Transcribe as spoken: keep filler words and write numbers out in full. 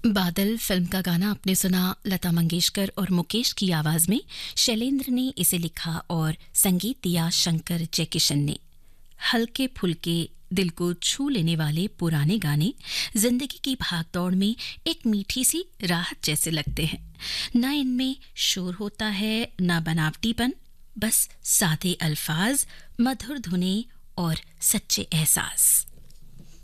बादल फिल्म का गाना आपने सुना लता मंगेशकर और मुकेश की आवाज में। शैलेंद्र ने इसे लिखा और संगीत दिया शंकर जयकिशन ने। हल्के फुल्के दिल को छू लेने वाले पुराने गाने जिंदगी की भागदौड़ में एक मीठी सी राहत जैसे लगते हैं। ना इनमें शोर होता है ना बनावटीपन, बस सादे अल्फाज, मधुर धुनें और सच्चे एहसास।